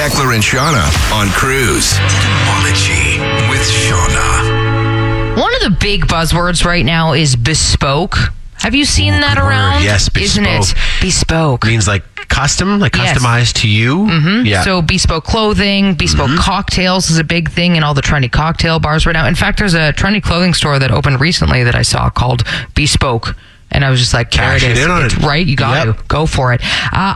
Beckler and Shauna on Cruise. Etymology with Shauna. One of the big buzzwords right now is bespoke. Have you seen that around? Yes, bespoke. Isn't it? Bespoke. Means like custom, like Yes. customized to you. Mm-hmm. Yeah. So bespoke clothing, bespoke cocktails is a big thing in all the trendy cocktail bars right now. In fact, there's a trendy clothing store that opened recently that I saw called Bespoke. And I was just like, there it Cash it is. in on It's it. right, you got to. Go for it.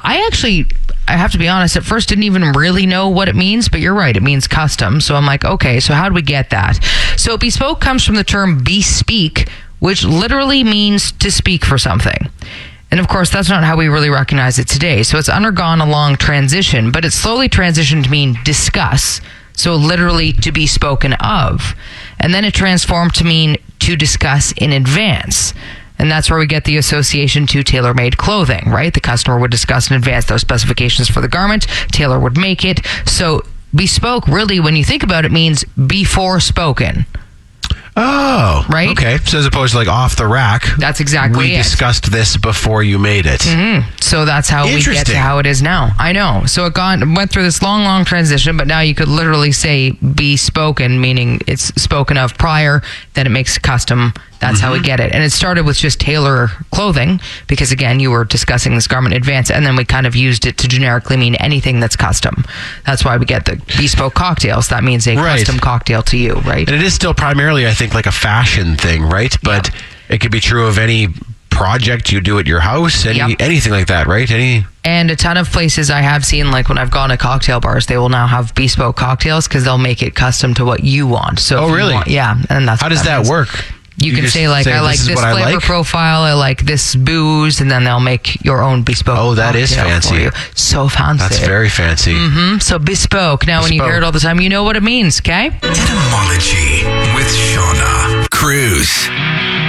I have to be honest, at first didn't even really know what it means, but you're right, it means custom. So I'm like, okay, so how do we get that? So bespoke comes from the term bespeak, which literally means to speak for something. And of course, that's not how we really recognize it today. So it's undergone a long transition, but it's slowly transitioned to mean discuss. So literally to be spoken of. And then it transformed to mean to discuss in advance. And that's where we get the association to tailor-made clothing, right? The customer would discuss in advance those specifications for the garment. Tailor would make it. So bespoke, really, when you think about it, means before spoken. Oh, Right? Okay. So as opposed to like off the rack. That's exactly we it. discussed this before you made it. So that's how we get to Interesting. how it is now. I know. So it went through this long transition, but now you could literally say be spoken, meaning it's spoken of prior, then it makes custom. That's how we get it. And it started with just tailor clothing because, again, you were discussing this garment in advance, and then we kind of used it to generically mean anything that's custom. That's why we get the bespoke cocktails. That means a Right. custom cocktail to you, right? And it is still primarily, I think, like a fashion thing, right? But it could be true of any project you do at your house, anything like that, right? And a ton of places I have seen, like when I've gone to cocktail bars, they will now have bespoke cocktails because they'll make it custom to what you want. So if you really? want- yeah. And that's How what does that means. work? You can just say, like, I like is this what I flavor like? profile, I like this booze, and then they'll make your own bespoke. Oh, that is cocktail fancy. for you. So fancy. That's very fancy. So bespoke. Now, when you hear Bespoke. it all the time, you know what it means, okay? Etymology